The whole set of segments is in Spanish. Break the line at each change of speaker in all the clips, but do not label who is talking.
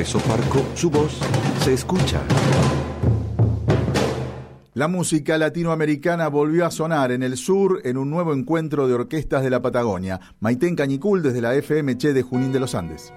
Teso Parco, su voz se escucha. La música latinoamericana volvió a sonar en el sur en un nuevo encuentro de orquestas de la Patagonia. Maitén Cañicul desde la FM Che de Junín de los Andes.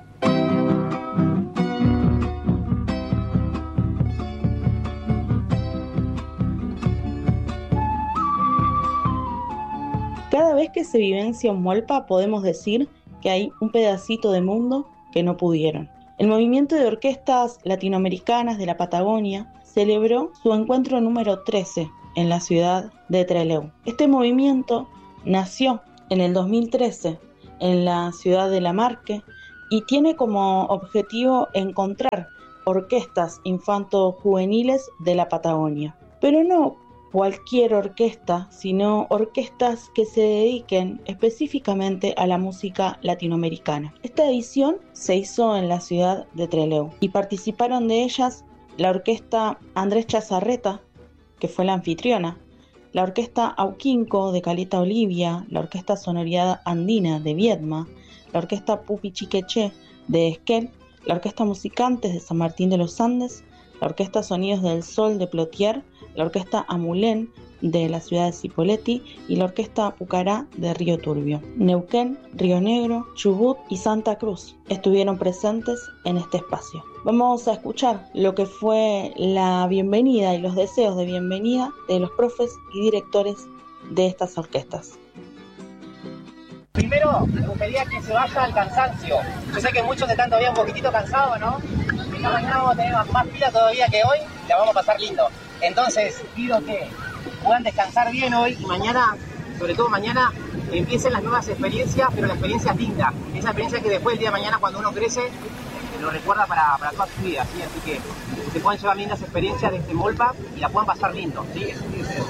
Cada vez que se vivencia un Molpa podemos decir que hay un pedacito de mundo que no pudieron. El movimiento de orquestas latinoamericanas de la Patagonia celebró su encuentro número 13 en la ciudad de Trelew. Este movimiento nació en el 2013 en la ciudad de La Marque y tiene como objetivo encontrar orquestas infanto-juveniles de la Patagonia. Pero no cualquier orquesta, sino orquestas que se dediquen específicamente a la música latinoamericana. Esta edición se hizo en la ciudad de Trelew y participaron de ellas la orquesta Andrés Chazarreta, que fue la anfitriona, la orquesta Auquinco de Caleta Olivia, la orquesta Sonoridad Andina de Viedma, la orquesta Pupi Chiqueché de Esquel, la orquesta Musicantes de San Martín de los Andes, la orquesta Sonidos del Sol de Plotier, la orquesta Amulén de la ciudad de Cipolletti y la orquesta Pucará de Río Turbio. Neuquén, Río Negro, Chubut y Santa Cruz estuvieron presentes en este espacio. Vamos a escuchar lo que fue la bienvenida y los deseos de bienvenida de los profes y directores de estas orquestas.
Primero, me gustaría que se vaya al cansancio. Yo sé que muchos están todavía un poquitito cansados, ¿no? Esta mañana vamos a tener más pila todavía que hoy, la vamos a pasar lindo. Entonces, pido que puedan descansar bien hoy y mañana, sobre todo mañana, empiecen las nuevas experiencias, pero la experiencia linda. Esa experiencia que después, el día de mañana, cuando uno crece, lo recuerda para toda su vida, ¿sí? Así que se puedan llevar lindas experiencias de este Molpa y la puedan pasar lindo, ¿sí? Eso sí deseo.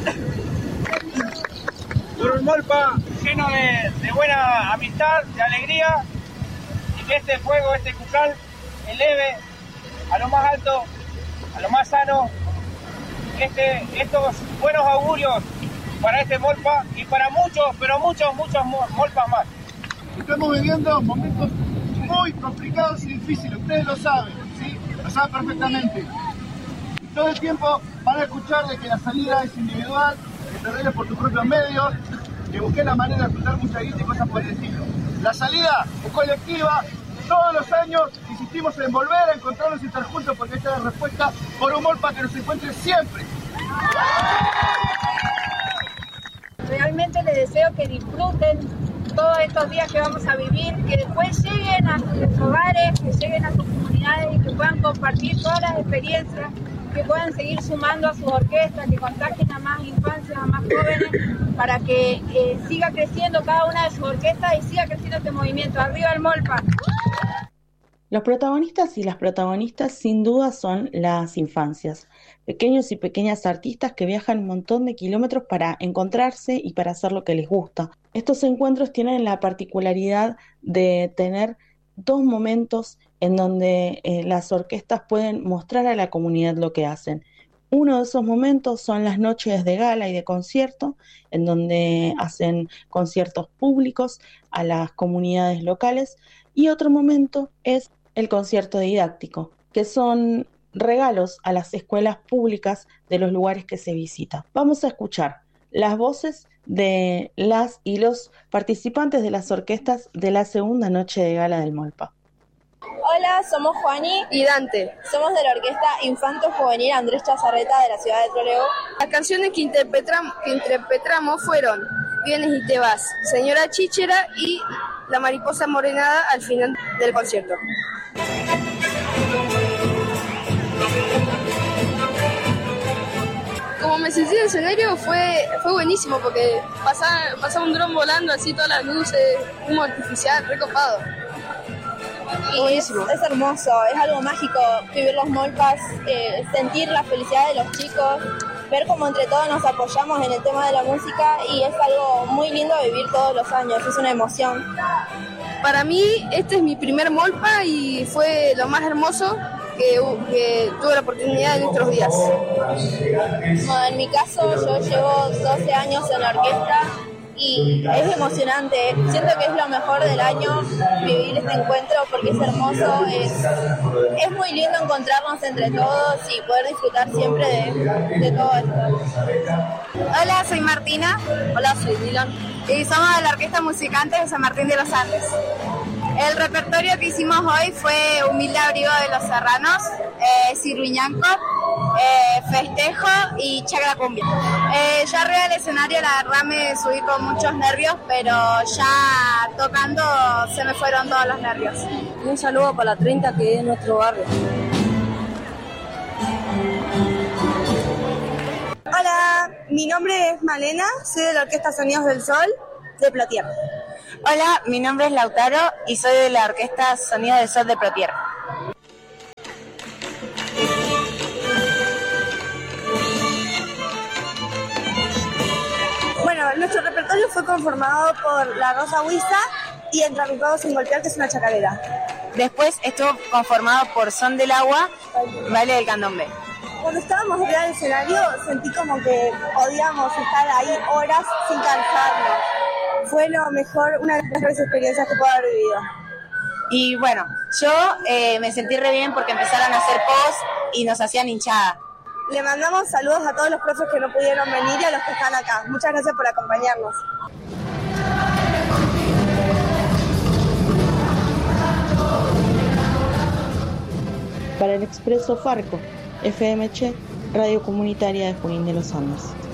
Un Molpa lleno de buena amistad, de alegría, y que este fuego, este cucal, eleve a lo más alto, a lo más sano, estos buenos augurios para este Molpa y para muchos, pero muchos Molpas más.
Estamos viviendo momentos muy complicados y difíciles, ustedes lo saben, ¿sí? Lo saben perfectamente. Y todo el tiempo van a escuchar de que la salida es individual, que te arregles por tus propios medios, que busques la manera de juntar mucha guita y cosas por el estilo. La salida es colectiva. Todos los años insistimos en volver a encontrarnos y estar juntos porque esta es la respuesta por un Molpa que nos encuentre siempre.
Realmente les deseo que disfruten todos estos días que vamos a vivir, que después lleguen a sus hogares, que lleguen a sus comunidades y que puedan compartir todas las experiencias, que puedan seguir sumando a sus orquestas, que contagien a más infancias, a más jóvenes, para que siga creciendo cada una de sus orquestas y siga creciendo este movimiento. ¡Arriba el Molpa!
Los protagonistas y las protagonistas sin duda son las infancias, pequeños y pequeñas artistas que viajan un montón de kilómetros para encontrarse y para hacer lo que les gusta. Estos encuentros tienen la particularidad de tener dos momentos en donde las orquestas pueden mostrar a la comunidad lo que hacen. Uno de esos momentos son las noches de gala y de concierto, en donde hacen conciertos públicos a las comunidades locales, y otro momento es el concierto didáctico, que son regalos a las escuelas públicas de los lugares que se visitan. Vamos a escuchar las voces de las y los participantes de las orquestas de la segunda noche de gala del Molpa.
Hola, somos Juani y Dante. Somos de la orquesta Infanto Juvenil Andrés Chazarreta de la ciudad de Trelew.
Las canciones que interpretamos fueron Vienes y te vas, Señora Chichera y La mariposa morenada al final del concierto. Como me sentí en el escenario fue buenísimo porque pasaba un dron volando así, todas las luces, humo artificial, recopado.
Y es hermoso, es algo mágico vivir los Molpas, sentir la felicidad de los chicos, ver cómo entre todos nos apoyamos en el tema de la música y es algo muy lindo de vivir todos los años, es una emoción.
Para mí este es mi primer Molpa y fue lo más hermoso que tuve la oportunidad en estos días.
Bueno, en mi caso yo llevo 12 años en la orquesta y es emocionante. Siento que es lo mejor del año vivir este encuentro porque es hermoso, es muy lindo encontrarnos entre todos y poder disfrutar siempre de todo esto.
Hola, soy Martina.
Hola, soy Dylan.
Y somos de la Orquesta Musicantes de San Martín de los Andes. El repertorio que hicimos hoy fue Humilde Abrigo de los Serranos, Cirviñanco, Festejo y Chacra Cumbia. Yo arriba del escenario la verdad me subí con muchos nervios, pero ya tocando se me fueron todos los nervios.
Un saludo para la 30 que es nuestro barrio.
Hola, mi nombre es Malena, soy de la Orquesta Sonidos del Sol de Plotier.
Hola, mi nombre es Lautaro y soy de la Orquesta Sonidos del Sol de Plotier.
Bueno, nuestro repertorio fue conformado por La Rosa Huiza y Entrapipados sin golpear, que es una chacarera.
Después estuvo conformado por Son del Agua, Baile del Candomblé.
Cuando estábamos arriba del escenario sentí como que podíamos estar ahí horas sin cansarnos. Fue lo mejor, una de las mejores experiencias que puedo haber vivido.
Y bueno, yo me sentí re bien porque empezaron a hacer post y nos hacían hinchada.
Le mandamos saludos a todos los profes que no pudieron venir y a los que están acá. Muchas gracias por acompañarnos.
Para el Expreso Farco, FMC, Radio Comunitaria de Junín de los Andes.